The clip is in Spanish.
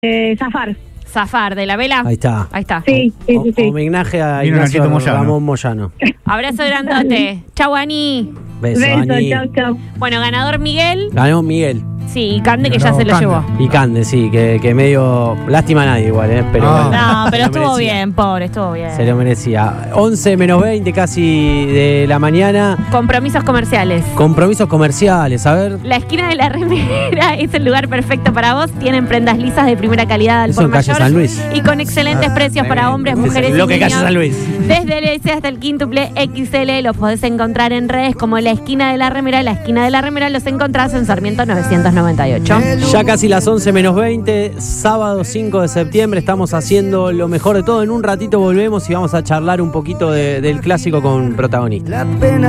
Zafar. Zafar, de la vela. Ahí está. Ahí está. Sí. Homenaje a Vino Ignacio Nachito Moyano. Ramón Moyano. Abrazo grandote. Chau, Ani. Beso, Beso, Ani. chau. Bueno, ganador Miguel. Ganó Miguel. Sí, y Cande que ya Ganó se lo Cande. llevó. Y Cande, sí, que medio... Lástima a nadie igual, pero... Ah. bueno, No, pero se lo estuvo merecía. bien, pobre, estuvo bien. Se lo merecía. 11 menos 20 casi de la mañana. Compromisos comerciales. Compromisos comerciales, a ver. La esquina de la remera es el lugar perfecto para vos. Tienen prendas lisas de primera calidad al Eso por en Calle mayor San Luis. y con excelentes precios para hombres, mujeres Lo y que niños. Calle San Luis. Desde el S hasta el quíntuple XL los podés encontrar en redes como La Esquina de la Remera. La Esquina de la Remera los encontrás en Sarmiento 998. Ya casi las 11 menos 20, sábado 5 de septiembre, estamos haciendo lo mejor de todo. En un ratito volvemos y vamos a charlar un poquito del clásico con protagonistas. La pena